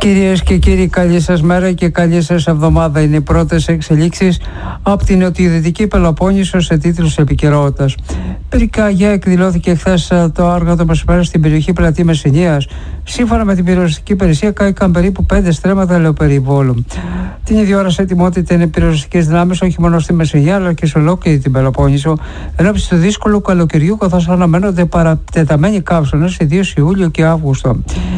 Κυρίες και κύριοι, καλή σας μέρα και καλή σας εβδομάδα. Είναι οι πρώτες εξελίξεις από την νοτιοδυτική Πελοπόννησο σε τίτλους επικαιρότητας. Πυρκαγιά εκδηλώθηκε χθες το αργό το μεσημέρι στην περιοχή Πλατή Μεσσηνίας. Σύμφωνα με την πυροσβεστική υπηρεσία, κάηκαν περίπου 5 στρέμματα ελαιοπεριβόλου. Την ίδια ώρα σε ετοιμότητα είναι πυροσβεστικές δυνάμεις όχι μόνο στη Μεσσηνία αλλά και σε ολόκληρη την Πελοπόννησο, ενώπιση του δύσκολου καλοκαιριού, καθώς αναμένονται παρατεταμένοι καύσωνες, ιδίως Ιούλιο και Αύγουστο.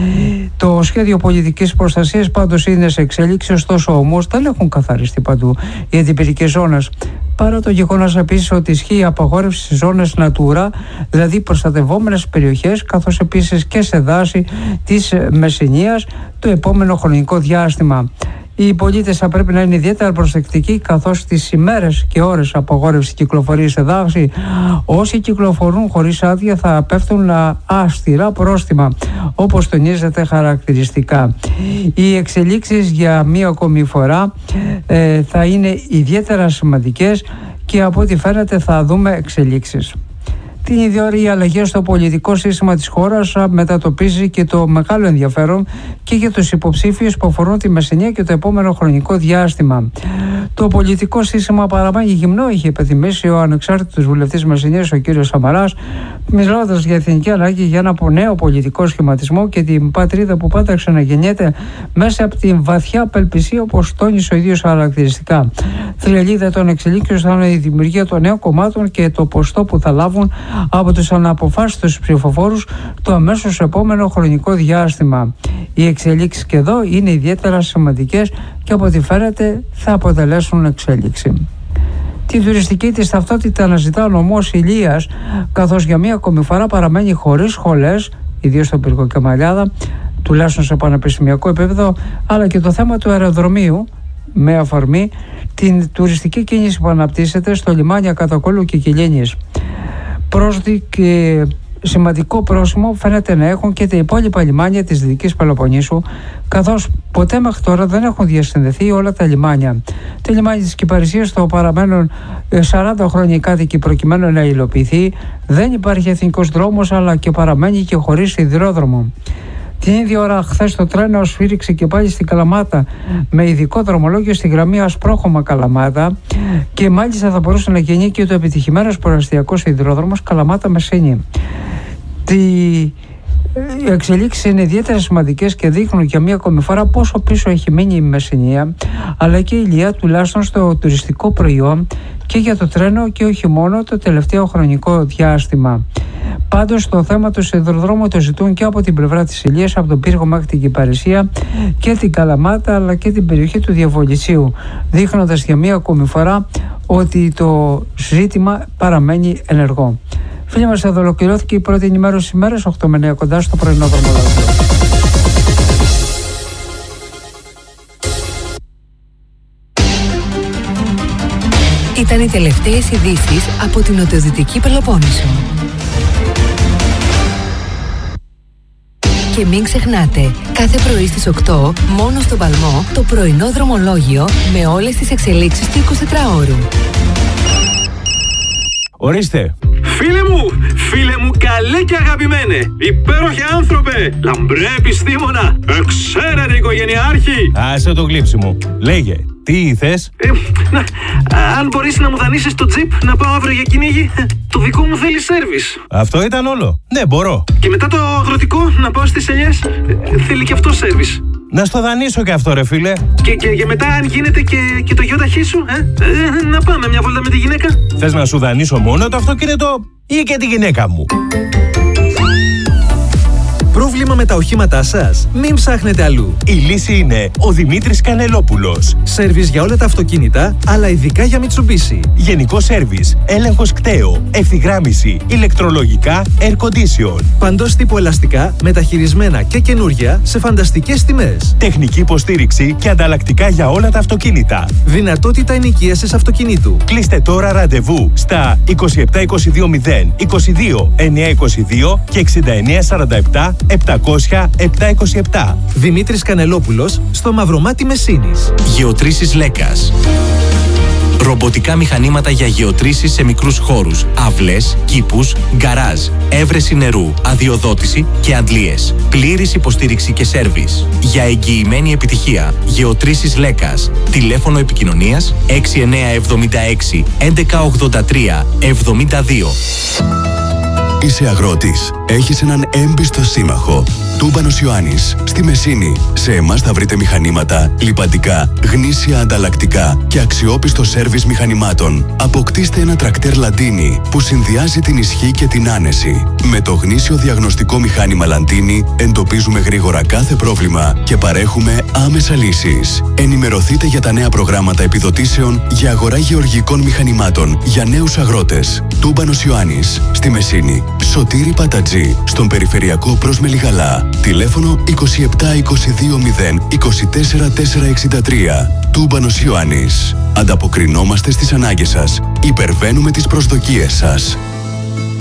Το σχέδιο πολιτικής προστασίας πάντως είναι σε εξέλιξη, ωστόσο όμως δεν έχουν καθαριστεί παντού οι αντιπυρικές ζώνες. Παρά το γεγονός επίσης ότι ισχύει η απαγόρευση στις ζώνες Natura, δηλαδή προστατευόμενες περιοχές, καθώς επίσης και σε δάση της Μεσσηνίας το επόμενο χρονικό διάστημα. Οι πολίτες θα πρέπει να είναι ιδιαίτερα προσεκτικοί, καθώς στις ημέρες και ώρες απαγόρευσης κυκλοφορίας σε δάση, όσοι κυκλοφορούν χωρίς άδεια θα πέφτουν αυστηρά πρόστιμα, όπως τονίζεται χαρακτηριστικά. Οι εξελίξεις για μία ακόμη φορά θα είναι ιδιαίτερα σημαντικές και από ό,τι φαίνεται θα δούμε εξελίξεις. Την ίδια ώρα, η αλλαγή στο πολιτικό σύστημα της χώρας μετατοπίζει και το μεγάλο ενδιαφέρον και για τους υποψήφιους που αφορούν τη Μεσσηνία και το επόμενο χρονικό διάστημα. Το πολιτικό σύστημα παραμένει γυμνό, είχε υπενθυμίσει ο ανεξάρτητος βουλευτής Μεσσηνίας, ο κ. Σαμαράς, μιλώντας για εθνική ανάγκη για ένα νέο πολιτικό σχηματισμό και την πατρίδα που πάντα ξαναγεννιέται μέσα από την βαθιά απελπισία, όπως τόνισε ο ίδιος χαρακτηριστικά. Θρελίδα των εξελίξεων θα είναι η δημιουργία των νέων κομμάτων και το ποστό που θα λάβουν από τους αναποφάσιστους ψηφοφόρους το αμέσως επόμενο χρονικό διάστημα. Οι εξελίξεις και εδώ είναι ιδιαίτερα σημαντικές και από ό,τι φαίνεται θα αποτελέσουν εξέλιξη. Την τουριστική της ταυτότητα αναζητά ο νομός Ηλίας, καθώς για μία ακόμη φορά παραμένει χωρίς σχολές, ιδίως στο Πυρκοκεμαλιάδα, τουλάχιστον σε πανεπιστημιακό επίπεδο, αλλά και το θέμα του αεροδρομίου, με αφορμή την τουριστική κίνηση που αναπτύσσεται στο λιμάνια Κατακόλου και Κιλίνης. Και σημαντικό πρόσημο φαίνεται να έχουν και τα υπόλοιπα λιμάνια της Δυτικής Πελοποννήσου, καθώς ποτέ μέχρι τώρα δεν έχουν διασυνδεθεί όλα τα λιμάνια. Το λιμάνι της Κυπαρισίας το παραμένουν 40 χρόνια οι κάτοικοι προκειμένου να υλοποιηθεί, δεν υπάρχει εθνικός δρόμος αλλά και παραμένει και χωρίς σιδηρόδρομο. Την ίδια ώρα, χθες το τρένο σφύριξε και πάλι στην Καλαμάτα με ειδικό δρομολόγιο στη γραμμή Ασπρόχωμα Καλαμάτα και μάλιστα θα μπορούσε να γεννεί και το επιτυχημένος προαστιακός σιδηρόδρομος Καλαμάτα Μεσσηνή. Οι εξελίξεις είναι ιδιαίτερα σημαντικές και δείχνουν για μία ακόμη φορά πόσο πίσω έχει μείνει η Μεσσηνία, αλλά και η Ηλία, τουλάχιστον στο τουριστικό προϊόν και για το τρένο και όχι μόνο το τελευταίο χρονικό διάστημα. Πάντως το θέμα του σιδηροδρόμου το ζητούν και από την πλευρά της Ηλίας, από τον Πύργο μέχρι την Κυπαρισία και την Καλαμάτα αλλά και την περιοχή του Διαβολιτσίου, δείχνοντας για μία ακόμη φορά ότι το ζήτημα παραμένει ενεργό. Φίλοι μας, εδώ ολοκληρώθηκε η πρώτη ενημέρωση ημέρας 8 με 9 κοντά στο πρωινό δρομολόγιο. Ήταν οι τελευταίες ειδήσεις από την νοτιοδυτική Πελοπόννησο. Και μην ξεχνάτε, κάθε πρωί στις 8, μόνο στον Παλμό, το πρωινό δρομολόγιο με όλες τις εξελίξεις του 24ωρου. Ορίστε. Φίλε μου καλέ και αγαπημένε, υπέροχε άνθρωπε, λαμπρέ επιστήμονα, εξαίρετε οικογενειάρχη. Άσε το γλύψη μου. Λέγε, τι θες? Αν μπορείς να μου δανείσεις το τζιπ να πάω αύριο για κυνήγι, το δικό μου θέλει σέρβις. Αυτό ήταν όλο? Ναι, μπορώ. Και μετά το αγροτικό να πάω στις ελιές, θέλει και αυτό σέρβις. Να στο δανείσω και αυτό, ρε φίλε. Και μετά, αν γίνεται και το γιο ταχύ σου, να πάμε μια βόλτα με τη γυναίκα. Θες να σου δανείσω μόνο το αυτοκίνητο ή και τη γυναίκα μου? Πρόβλημα με τα οχήματά σας? Μην ψάχνετε αλλού. Η λύση είναι ο Δημήτρης Κανελόπουλος. Σέρβις για όλα τα αυτοκίνητα, αλλά ειδικά για Mitsubishi. Γενικό σέρβις, έλεγχος κταίο, ευθυγράμμιση, ηλεκτρολογικά, air condition. Παντός τύπου ελαστικά, μεταχειρισμένα και καινούρια σε φανταστικές τιμές. Τεχνική υποστήριξη και ανταλλακτικά για όλα τα αυτοκίνητα. Δυνατότητα ενοικίασης αυτοκινήτου. Κλείστε τώρα ραντεβού στα 27220 22 922 και 6947 700-727. Δημήτρης Κανελόπουλος, στο Μαυρομάτι Μεσσήνης. Γεωτρήσεις Λέκας. Ρομποτικά μηχανήματα για γεωτρήσεις σε μικρούς χώρους, αυλές, κήπους, γκαράζ, έβρεση νερού, αδειοδότηση και αντλίες. Πλήρης υποστήριξη και σέρβις. Για εγγυημένη επιτυχία. Γεωτρήσεις Λέκας. Τηλέφωνο επικοινωνίας 6976 1183 72. Είσαι αγρότης. Έχεις έναν έμπιστο σύμμαχο. Τούμπανος Ιωάννης. Στη Μεσίνη. Σε εμάς θα βρείτε μηχανήματα, λιπαντικά, γνήσια ανταλλακτικά και αξιόπιστο σέρβις μηχανημάτων. Αποκτήστε ένα τρακτέρ Λαντίνι που συνδυάζει την ισχύ και την άνεση. Με το γνήσιο διαγνωστικό μηχάνημα Λαντίνι εντοπίζουμε γρήγορα κάθε πρόβλημα και παρέχουμε άμεσα λύσεις. Ενημερωθείτε για τα νέα προγράμματα επιδοτήσεων για αγορά γεωργικών μηχανημάτων για νέους αγρότες. Τούμπανος Ιωάννης. Στη Μεσίνη. Σωτήρη Πατατζή. Στον περιφερειακό προς Μελιγαλά. Τηλέφωνο 27 22 0 24 463. Τούμπανος Ιωάννης. Ανταποκρινόμαστε στις ανάγκες σας. Υπερβαίνουμε τις προσδοκίες σας.